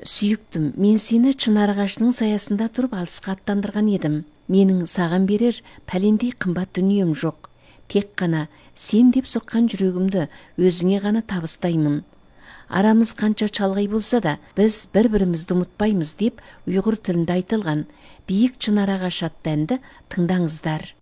Сүйіктім, мен сені чынар ағашының саясында тұрып алысқа аттандырған едім. Менің саған берер пәлендей қымбат дүнием жоқ. Тек қана сен деп соққан жүрегімді өзіңе ғана табыстаймын. Арамыз қанша шалғай болса да, біз бір-бірімізді ұмытпаймыз деп ұйғыр тілінде айтылған биік чынар ағашы атты әнді тыңдаңыздар.